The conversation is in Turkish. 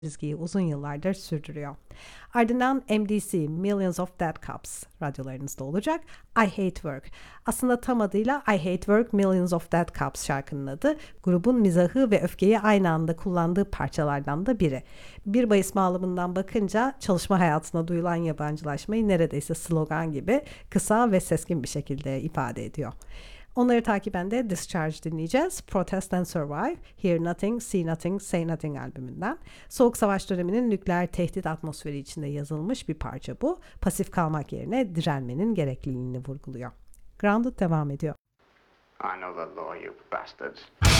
çizgiyi uzun yıllardır sürdürüyor. Ardından MDC, Millions of Dead Cups radyolarınızda olacak. I Hate Work. Aslında tam adıyla I Hate Work, Millions of Dead Cups şarkının adı. Grubun mizahı ve öfkeyi aynı anda kullandığı parçalardan da biri. 1 Mayıs bağlamından bakınca çalışma hayatına duyulan yabancılaşmayı neredeyse slogan gibi kısa ve seskin bir şekilde ifade ediyor. Onları takiben de Discharge dinleyeceğiz. Protest and Survive, Hear Nothing, See Nothing, Say Nothing albümünden. Soğuk Savaş döneminin nükleer tehdit atmosferi içinde yazılmış bir parça bu. Pasif kalmak yerine direnmenin gerekliliğini vurguluyor. Grounded devam ediyor. I know the law, you bastards.